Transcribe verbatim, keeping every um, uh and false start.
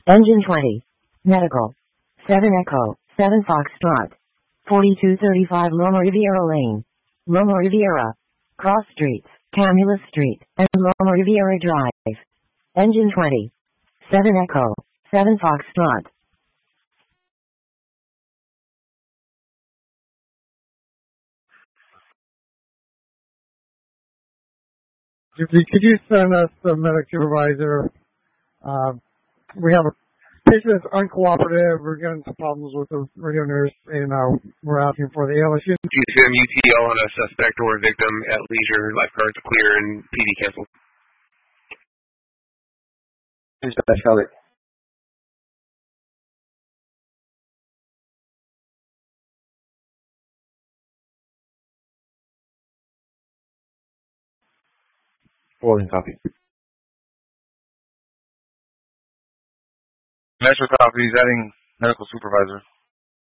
Engine twenty. Medical. seven Echo, seven Foxtrot. forty-two thirty-five Loma Riviera Lane. Loma Riviera. Cross Streets, Camulus Street, and Loma Riviera Drive. Engine twenty. seven Echo, seven Foxtrot. Could you, could you send us the medic supervisor? Uh, we have a patient that's uncooperative. We're getting some problems with the radio nurse, and uh, we're asking for the A L S U. G C M U T L on a suspect or victim at leisure. Lifeguards clear and P D canceled. Dispatch, call it. Forwarding copy. Metro copies, adding medical supervisor.